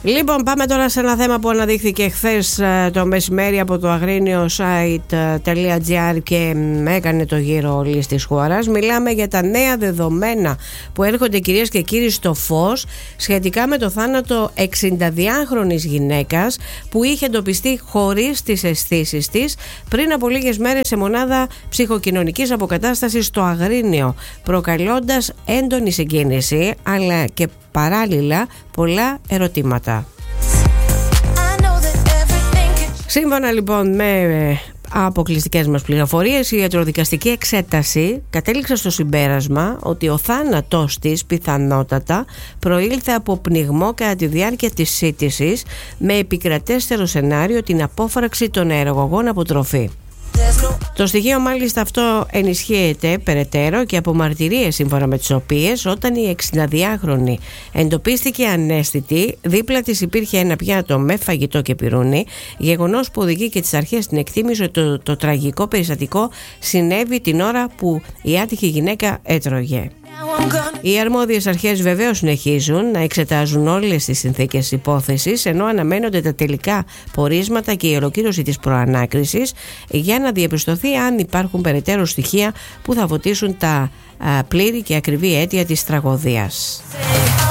Λοιπόν, πάμε τώρα σε ένα θέμα που αναδείχθηκε χθες το μεσημέρι από το αγρίνιο site.gr και έκανε το γύρο όλης της χώρας. Μιλάμε για τα νέα δεδομένα που έρχονται, κυρίες και κύριοι, στο φως σχετικά με το θάνατο 62χρονης γυναίκας που είχε εντοπιστεί χωρίς τις αισθήσεις της πριν από λίγες μέρες σε μονάδα ψυχοκοινωνικής αποκατάστασης στο Αγρίνιο, προκαλώντας έντονη συγκίνηση αλλά και παράλληλα πολλά ερωτήματα. Σύμφωνα λοιπόν με αποκλειστικές μας πληροφορίες, η ιατροδικαστική εξέταση κατέληξε στο συμπέρασμα ότι ο θάνατός της πιθανότατα προήλθε από πνιγμό κατά τη διάρκεια της σύτησης, με επικρατέστερο σενάριο την απόφραξη των αερογωγών από τροφή. Το στοιχείο μάλιστα αυτό ενισχύεται περαιτέρω και από μαρτυρίες σύμφωνα με τις οποίες όταν η 62χρονη εντοπίστηκε αναίσθητη, δίπλα της υπήρχε ένα πιάτο με φαγητό και πυρούνι, γεγονός που οδηγεί και τις αρχές στην εκτίμηση ότι το τραγικό περιστατικό συνέβη την ώρα που η άτυχη γυναίκα έτρωγε. Οι αρμόδιες αρχές βεβαίως συνεχίζουν να εξετάζουν όλες τις συνθήκες υπόθεσης, ενώ αναμένονται τα τελικά πορίσματα και η ολοκλήρωση της προανάκρισης για να διαπιστωθεί αν υπάρχουν περαιτέρω στοιχεία που θα φωτίσουν τα πλήρη και ακριβή αίτια της τραγωδίας.